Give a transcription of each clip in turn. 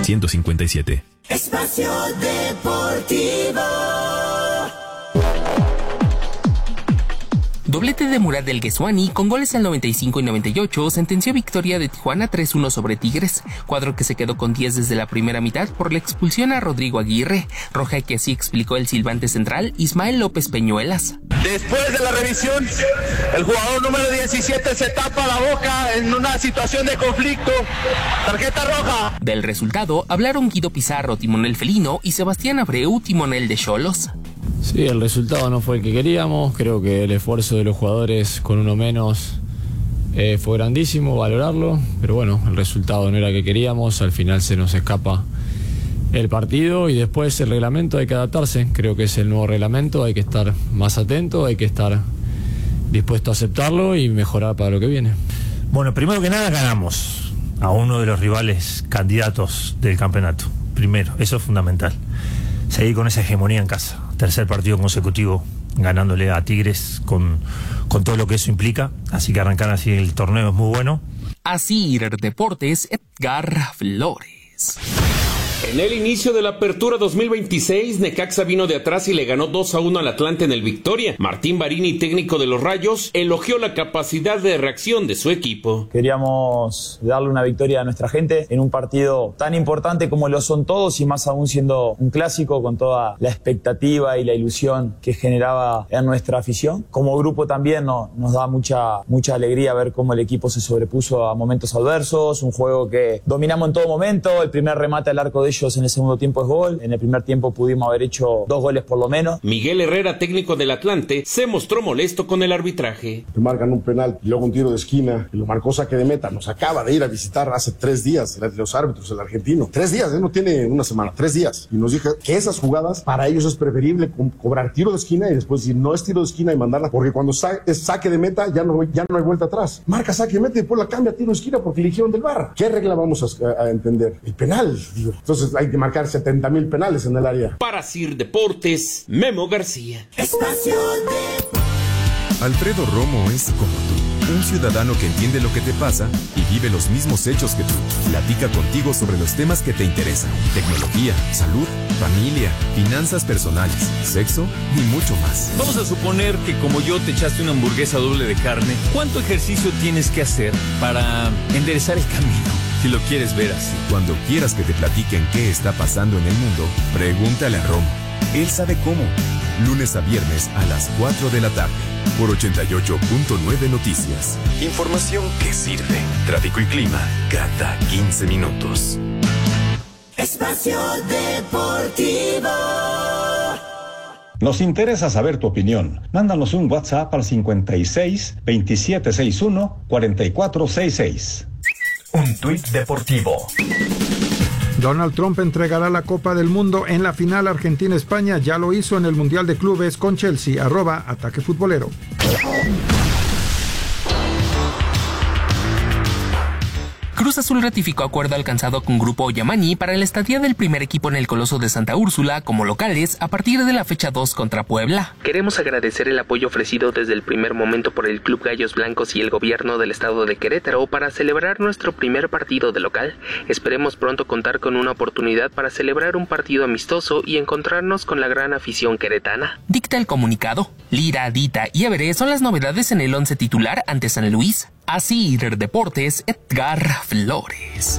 157. Espacio Deportivo. Doblete de Murat del Gesuani con goles al 95 y 98 sentenció victoria de Tijuana 3-1 sobre Tigres, cuadro que se quedó con 10 desde la primera mitad por la expulsión a Rodrigo Aguirre, roja que así explicó el silbante central Ismael López Peñuelas. Después de la revisión, el jugador número 17 se tapa la boca en una situación de conflicto. Tarjeta roja. Del resultado hablaron Guido Pizarro, timonel felino, y Sebastián Abreu, timonel de Xolos. Sí, el resultado no fue el que queríamos. Creo que el esfuerzo de los jugadores con uno menos fue grandísimo, valorarlo. Pero bueno, el resultado no era el que queríamos. Al final se nos escapa el partido y después el reglamento hay que adaptarse. Creo que es el nuevo reglamento, hay que estar más atento, hay que estar dispuesto a aceptarlo y mejorar para lo que viene. Bueno, primero que nada ganamos a uno de los rivales candidatos del campeonato. Primero, eso es fundamental. Seguir con esa hegemonía en casa. Tercer partido consecutivo ganándole a Tigres con todo lo que eso implica. Así que arrancar así el torneo es muy bueno. Así Deportes, Edgar Flores. En el inicio de la apertura 2026, Necaxa vino de atrás y le ganó 2-1 al Atlante en el Victoria. Martín Barini, técnico de los Rayos, elogió la capacidad de reacción de su equipo. Queríamos darle una victoria a nuestra gente en un partido tan importante como lo son todos y más aún siendo un clásico con toda la expectativa y la ilusión que generaba en nuestra afición. Como grupo también nos da mucha alegría ver cómo el equipo se sobrepuso a momentos adversos, un juego que dominamos en todo momento, el primer remate al arco de ellos en el segundo tiempo es gol, en el primer tiempo pudimos haber hecho 2 goles por lo menos. Miguel Herrera, técnico del Atlante, se mostró molesto con el arbitraje. Te marcan un penal y luego un tiro de esquina y lo marcó saque de meta. Nos acaba de ir a visitar hace 3 días los árbitros, el argentino. 3 días, no tiene una semana, 3 días. Y nos dijo que esas jugadas para ellos es preferible cobrar tiro de esquina y después si no es tiro de esquina y mandarla, porque cuando es saque de meta ya no hay vuelta atrás. Marca saque de meta y después la cambia a tiro de esquina porque eligieron del VAR. ¿Qué regla vamos a entender? El penal, digo. Entonces hay que marcar 70,000 penales en el área. Para Sir Deportes, Memo García. Espacio Alfredo Romo es como tú, un ciudadano que entiende lo que te pasa y vive los mismos hechos que tú. Platica contigo sobre los temas que te interesan: tecnología, salud, familia, finanzas personales, sexo y mucho más. Vamos a suponer que como yo te echaste una hamburguesa doble de carne. ¿Cuánto ejercicio tienes que hacer para enderezar el camino? Si lo quieres ver así. Cuando quieras que te platiquen qué está pasando en el mundo, pregúntale a Romo. Él sabe cómo. Lunes a viernes a las 4 de la tarde. Por 88.9 Noticias. Información que sirve. Tráfico y clima cada 15 minutos. Espacio Deportivo. Nos interesa saber tu opinión. Mándanos un WhatsApp al 56 2761 4466. Un tuit deportivo. Donald Trump entregará la Copa del Mundo en la final Argentina-España. Ya lo hizo en el Mundial de Clubes con Chelsea. @Ataque Futbolero. Cruz Azul ratificó acuerdo alcanzado con Grupo Yamani para la estadía del primer equipo en el Coloso de Santa Úrsula como locales a partir de la fecha 2 contra Puebla. Queremos agradecer el apoyo ofrecido desde el primer momento por el Club Gallos Blancos y el gobierno del estado de Querétaro para celebrar nuestro primer partido de local. Esperemos pronto contar con una oportunidad para celebrar un partido amistoso y encontrarnos con la gran afición queretana. Dicta el comunicado. Lira, Dita y Everé son las novedades en el 11 titular ante San Luis. Así Deportes, Edgar Flores.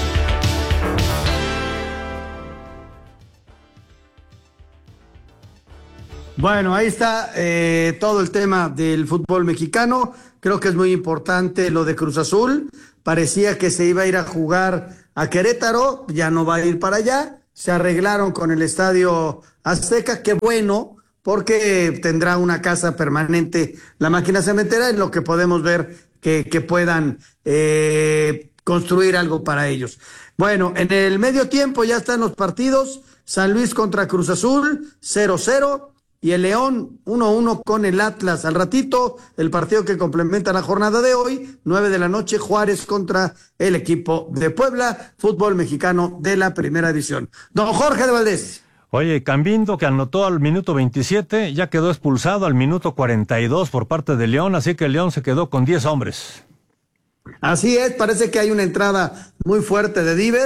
Bueno, ahí está todo el tema del fútbol mexicano. Creo que es muy importante lo de Cruz Azul. Parecía que se iba a ir a jugar a Querétaro, ya no va a ir para allá. Se arreglaron con el Estadio Azteca, qué bueno, porque tendrá una casa permanente la máquina cementera, en lo que podemos ver que puedan construir algo para ellos. Bueno, en el medio tiempo ya están los partidos. San Luis contra Cruz Azul, 0-0. Y el León 1-1 con el Atlas. Al ratito, el partido que complementa la jornada de hoy, 9 de la noche, Juárez contra el equipo de Puebla, fútbol mexicano de la primera división. Don Jorge de Valdés. Oye, Cambindo, que anotó al minuto 27, ya quedó expulsado al minuto 42 por parte de León, así que León se quedó con 10 hombres. Así es, parece que hay una entrada muy fuerte de Diver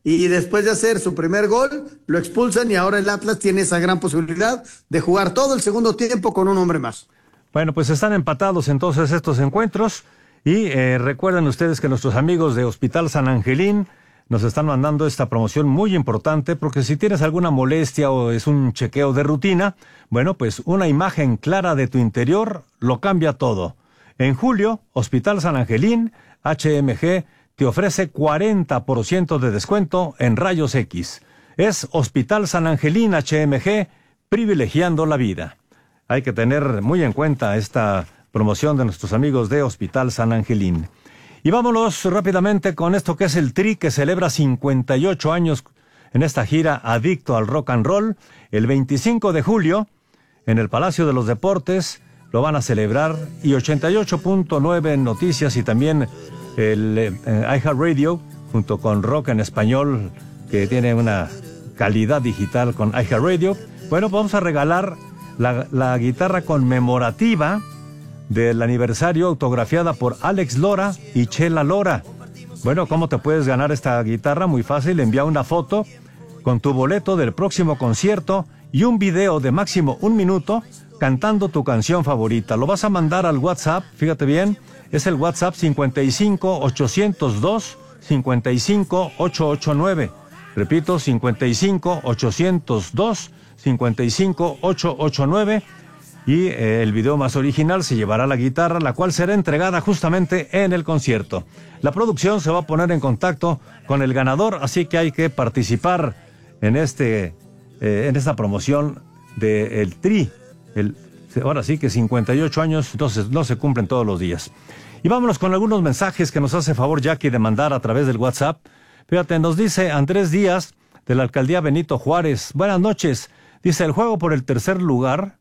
y después de hacer su primer gol, lo expulsan y ahora el Atlas tiene esa gran posibilidad de jugar todo el segundo tiempo con un hombre más. Bueno, pues están empatados entonces estos encuentros y recuerden ustedes que nuestros amigos de Hospital San Angelín nos están mandando esta promoción muy importante porque si tienes alguna molestia o es un chequeo de rutina, bueno, pues una imagen clara de tu interior lo cambia todo. En julio, Hospital San Angelín, HMG, te ofrece 40% de descuento en rayos X. Es Hospital San Angelín HMG, privilegiando la vida. Hay que tener muy en cuenta esta promoción de nuestros amigos de Hospital San Angelín. Y vámonos rápidamente con esto que es el Tri, que celebra 58 años en esta gira Adicto al Rock and Roll. El 25 de julio, en el Palacio de los Deportes, lo van a celebrar. Y 88.9 Noticias y también el iHeartRadio, junto con Rock en Español, que tiene una calidad digital con iHeartRadio. Bueno, vamos a regalar la guitarra conmemorativa del aniversario autografiada por Alex Lora y Chela Lora. Bueno, ¿cómo te puedes ganar esta guitarra? Muy fácil, envía una foto con tu boleto del próximo concierto y un video de máximo 1 minuto cantando tu canción favorita. Lo vas a mandar al WhatsApp, fíjate bien, es el WhatsApp 55-802-55-889. Repito, 55-802-55-889. Y el video más original se llevará la guitarra, la cual será entregada justamente en el concierto. La producción se va a poner en contacto con el ganador, así que hay que participar en esta promoción del Tri. Ahora sí que 58 años, entonces no se cumplen todos los días. Y vámonos con algunos mensajes que nos hace favor Jackie de mandar a través del WhatsApp. Fíjate, nos dice Andrés Díaz, de la Alcaldía Benito Juárez. Buenas noches. Dice, el juego por el tercer lugar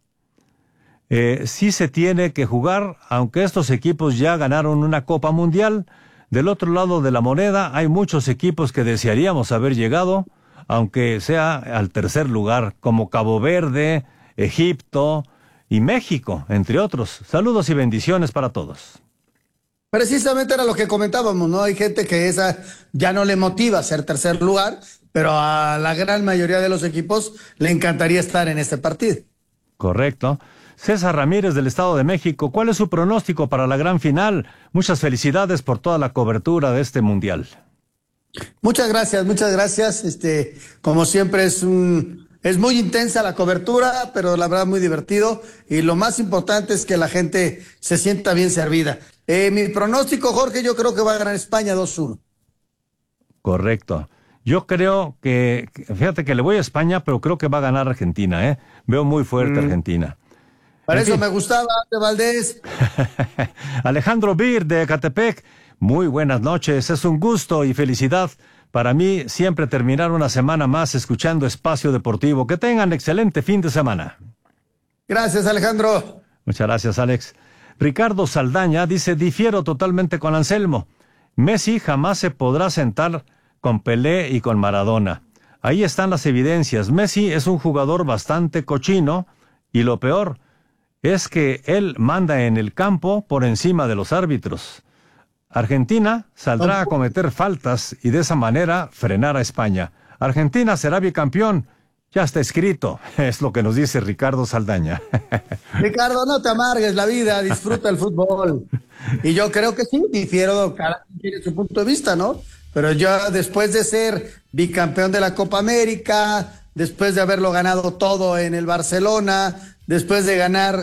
sí se tiene que jugar, aunque estos equipos ya ganaron una Copa Mundial. Del otro lado de la moneda hay muchos equipos que desearíamos haber llegado, aunque sea al tercer lugar, como Cabo Verde, Egipto y México, entre otros. Saludos y bendiciones para todos. Precisamente era lo que comentábamos, ¿no? Hay gente que esa ya no le motiva ser tercer lugar, pero a la gran mayoría de los equipos le encantaría estar en este partido. Correcto. César Ramírez del Estado de México, ¿cuál es su pronóstico para la gran final? Muchas felicidades por toda la cobertura de este mundial. Muchas gracias, muchas gracias. Como siempre es muy intensa la cobertura, pero la verdad muy divertido. Y lo más importante es que la gente se sienta bien servida. Mi pronóstico, Jorge, yo creo que va a ganar España 2-1. Correcto. Yo creo que, fíjate que le voy a España, pero creo que va a ganar Argentina, ¿eh? Veo muy fuerte Argentina. Para eso me gustaba, de Valdés. Alejandro Bir, de Ecatepec. Muy buenas noches, es un gusto y felicidad para mí siempre terminar una semana más escuchando Espacio Deportivo. Que tengan excelente fin de semana. Gracias, Alejandro. Muchas gracias, Alex. Ricardo Saldaña dice, difiero totalmente con Anselmo. Messi jamás se podrá sentar con Pelé y con Maradona. Ahí están las evidencias. Messi es un jugador bastante cochino y lo peor es que él manda en el campo por encima de los árbitros. Argentina saldrá a cometer faltas y de esa manera frenar a España. Argentina será bicampeón. Ya está escrito. Es lo que nos dice Ricardo Saldaña. Ricardo, no te amargues la vida, disfruta el fútbol. Y yo creo que sí, difiero, cada quien tiene su punto de vista, ¿no? Pero yo, después de ser bicampeón de la Copa América, después de haberlo ganado todo en el Barcelona, después de ganar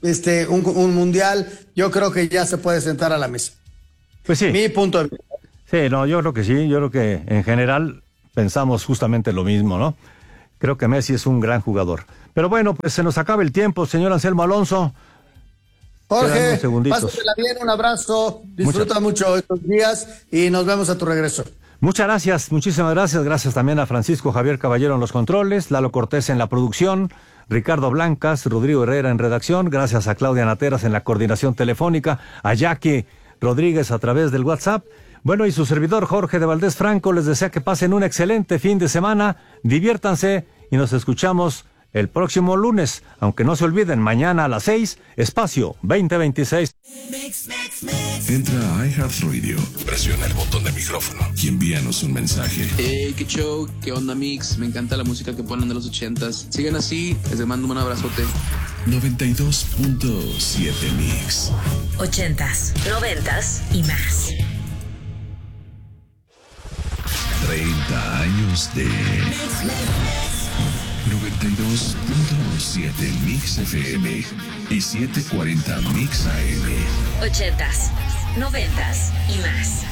un mundial, yo creo que ya se puede sentar a la mesa. Pues sí. Mi punto de vista. Sí, no, yo creo que sí. Yo creo que en general pensamos justamente lo mismo, ¿no? Creo que Messi es un gran jugador. Pero bueno, pues se nos acaba el tiempo, señor Anselmo Alonso. Jorge, pásatela bien, un abrazo, disfruta mucho estos días y nos vemos a tu regreso. Muchas gracias, muchísimas gracias. Gracias también a Francisco Javier Caballero en los controles, Lalo Cortés en la producción, Ricardo Blancas, Rodrigo Herrera en redacción. Gracias a Claudia Nateras en la coordinación telefónica, a Jackie Rodríguez a través del WhatsApp. Bueno, y su servidor Jorge de Valdés Franco les desea que pasen un excelente fin de semana, diviértanse y nos escuchamos el próximo lunes, aunque no se olviden, mañana a las 6, Espacio 2026. Entra a iHeartRadio, presiona el botón de micrófono y envíanos un mensaje. Hey, qué show, qué onda, Mix. Me encanta la música que ponen de los 80s. Sigan así, les mando un abrazote. 92.7 Mix. 80s, 90s y más. 30 años de 92.7 Mix FM y 740 Mix AM. 80s, 90s y más.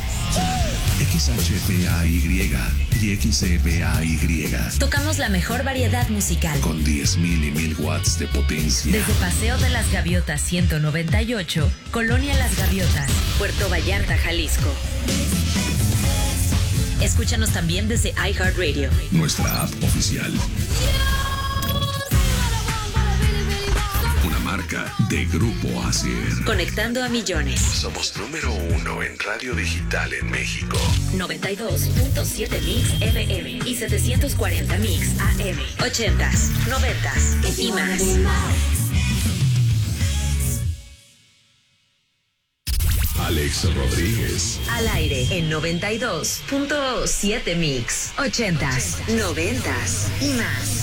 XHPAY y XEPAY. Tocamos la mejor variedad musical. Con 10.000 y 1.000 watts de potencia. Desde Paseo de las Gaviotas 198, Colonia Las Gaviotas, Puerto Vallarta, Jalisco. Escúchanos también desde iHeartRadio. Nuestra app oficial. Una marca de Grupo ASIR. Conectando a millones. Somos número 1 en radio digital en México. 92.7 Mix FM y 740 Mix AM. 80s, 90s y más. Alex Rodríguez. Al aire en 92.7 Mix. 80s, 90s y más.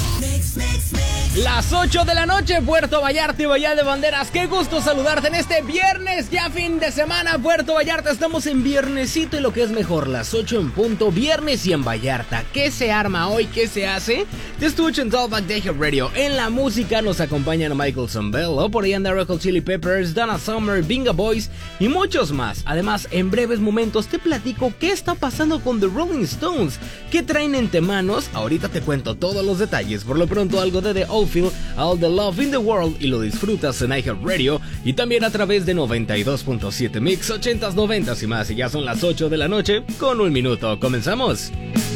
Las 8 de la noche, Puerto Vallarta y Bahía de Banderas. Qué gusto saludarte en este viernes, ya fin de semana, Puerto Vallarta. Estamos en viernesito y lo que es mejor, las 8 en punto, viernes y en Vallarta. ¿Qué se arma hoy? ¿Qué se hace? Te escucho en Talkback de Hip Radio. En la música nos acompañan Michael Zambello, por ahí anda Red Hot Chili Peppers, Donna Summer, Binga Boys y muchos más. Además, en breves momentos te platico qué está pasando con The Rolling Stones, qué traen entre manos. Ahorita te cuento todos los detalles. Por lo pronto, algo de The Oldfield, All the Love in the World, y lo disfrutas en iHeartRadio y también a través de 92.7 Mix, 80s, 90s y más. Y ya son las 8 de la noche con 1 minuto. ¿Comenzamos?